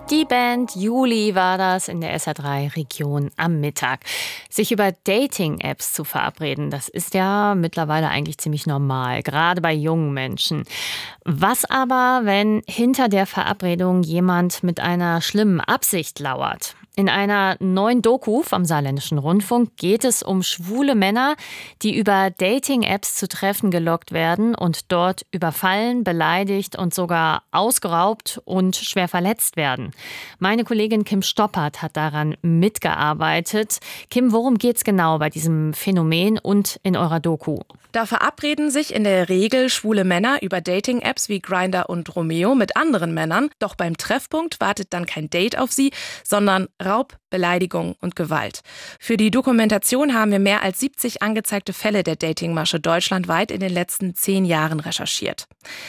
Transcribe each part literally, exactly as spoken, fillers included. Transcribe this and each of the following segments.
Die Band Juli war das in der S R drei Region am Mittag. Sich über Dating-Apps zu verabreden, das ist ja mittlerweile eigentlich ziemlich normal, gerade bei jungen Menschen. Was aber, wenn hinter der Verabredung jemand mit einer schlimmen Absicht lauert? In einer neuen Doku vom Saarländischen Rundfunk geht es um schwule Männer, die über Dating-Apps zu Treffen gelockt werden und dort überfallen, beleidigt und sogar ausgeraubt und schwer verletzt werden. Meine Kollegin Kim Stoppert hat daran mitgearbeitet. Kim, worum geht's genau bei diesem Phänomen und in eurer Doku? Da verabreden sich in der Regel schwule Männer über Dating-Apps wie Grindr und Romeo mit anderen Männern. Doch beim Treffpunkt wartet dann kein Date auf sie, sondern Raub, Beleidigung und Gewalt. Für die Dokumentation haben wir mehr als siebzig angezeigte Fälle der Datingmasche deutschlandweit in den letzten zehn Jahren recherchiert.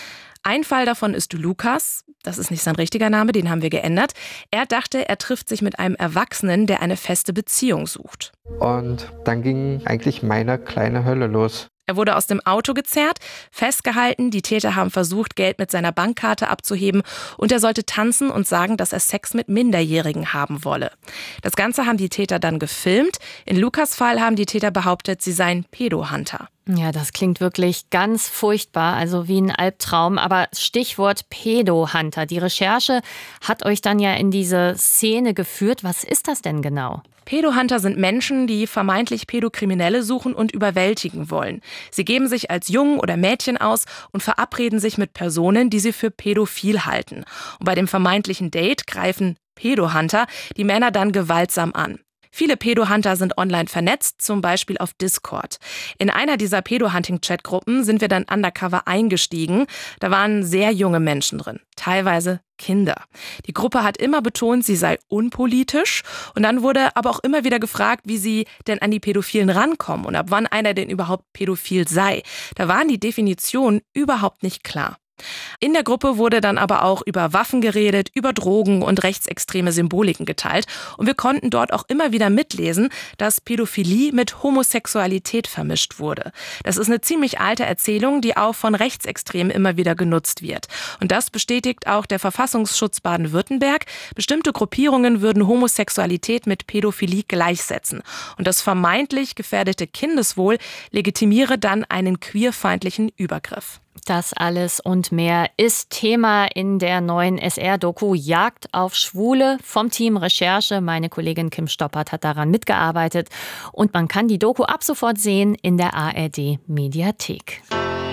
Ein Fall davon ist Lukas. Das ist nicht sein richtiger Name, den haben wir geändert. Er dachte, er trifft sich mit einem Erwachsenen, der eine feste Beziehung sucht. Und dann ging eigentlich meine kleine Hölle los. Er wurde aus dem Auto gezerrt, festgehalten. Die Täter haben versucht, Geld mit seiner Bankkarte abzuheben. Und er sollte tanzen und sagen, dass er Sex mit Minderjährigen haben wolle. Das Ganze haben die Täter dann gefilmt. In Lukas' Fall haben die Täter behauptet, sie seien Pedo-Hunter. Ja, das klingt wirklich ganz furchtbar, also wie ein Albtraum. Aber Stichwort Pedo-Hunter. Die Recherche hat euch dann ja in diese Szene geführt. Was ist das denn genau? Pedo-Hunter sind Menschen, die vermeintlich Pädokriminelle suchen und überwältigen wollen. Sie geben sich als Jungen oder Mädchen aus und verabreden sich mit Personen, die sie für pädophil halten. Und bei dem vermeintlichen Date greifen Pedo-Hunter die Männer dann gewaltsam an. Viele Pedo-Hunter sind online vernetzt, zum Beispiel auf Discord. In einer dieser Pedo-Hunting-Chatgruppen sind wir dann undercover eingestiegen. Da waren sehr junge Menschen drin, teilweise Kinder. Die Gruppe hat immer betont, sie sei unpolitisch. Und dann wurde aber auch immer wieder gefragt, wie sie denn an die Pädophilen rankommen und ab wann einer denn überhaupt pädophil sei. Da waren die Definitionen überhaupt nicht klar. In der Gruppe wurde dann aber auch über Waffen geredet, über Drogen und rechtsextreme Symboliken geteilt. Und wir konnten dort auch immer wieder mitlesen, dass Pädophilie mit Homosexualität vermischt wurde. Das ist eine ziemlich alte Erzählung, die auch von Rechtsextremen immer wieder genutzt wird. Und das bestätigt auch der Verfassungsschutz Baden-Württemberg. Bestimmte Gruppierungen würden Homosexualität mit Pädophilie gleichsetzen. Und das vermeintlich gefährdete Kindeswohl legitimiere dann einen queerfeindlichen Übergriff. Das alles und mehr ist Thema in der neuen S R-Doku Jagd auf Schwule vom Team Recherche. Meine Kollegin Kim Stoppert hat daran mitgearbeitet. Und man kann die Doku ab sofort sehen in der A R D-Mediathek.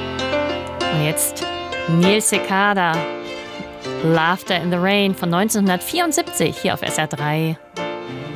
Und jetzt Neil Cicada, Laughter in the Rain von neunzehnhundertvierundsiebzig hier auf S R drei.